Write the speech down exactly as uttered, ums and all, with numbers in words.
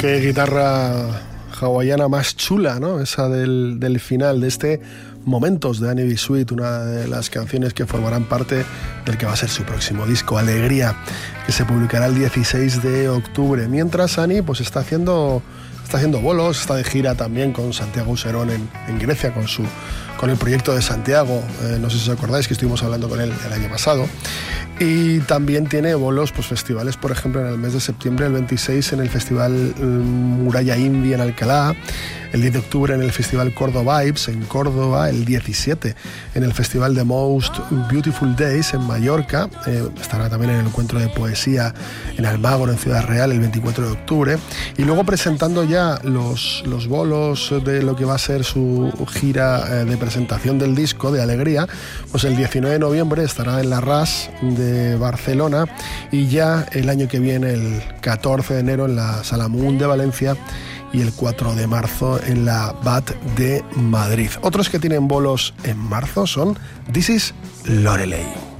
Qué guitarra hawaiana más chula, ¿no? Esa del, del final de este Momentos de Annie B. Sweet, una de las canciones que formarán parte del que va a ser su próximo disco, Alegría, que se publicará el dieciséis de octubre. Mientras Annie pues está haciendo, está haciendo bolos, está de gira también con Santiago Userón en, en Grecia, con, su, con el proyecto de Santiago. Eh, no sé si os acordáis que estuvimos hablando con él el año pasado. Y también tiene bolos, pues festivales, por ejemplo, en el mes de septiembre, el veintiséis, en el Festival Muralla India en Alcalá, el diez de octubre en el Festival Córdoba Vibes en Córdoba, el diecisiete en el Festival The Most Beautiful Days en Mallorca, eh, estará también en el encuentro de poesía en Almagro, en Ciudad Real, el veinticuatro de octubre, y luego presentando ya los, los bolos de lo que va a ser su gira eh, de presentación del disco de Alegría. Pues el diecinueve de noviembre estará en la R A S de Barcelona, y ya el año que viene, el catorce de enero, en la Sala Moon de Valencia, y el cuatro de marzo en la B A T de Madrid. Otros que tienen bolos en marzo son This Is Loreley.